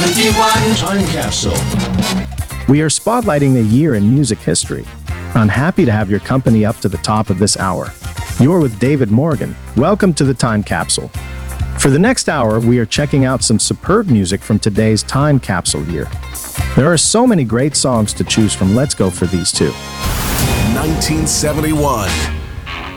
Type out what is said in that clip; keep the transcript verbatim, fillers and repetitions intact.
twenty-one Time Capsule. We are spotlighting a year in music history. I'm happy to have your company up to the top of this hour. You're with David Morgan. Welcome to the Time Capsule. For the next hour, we are checking out some superb music from today's Time Capsule year. There are so many great songs to choose from. Let's go for these two. nineteen seventy-one.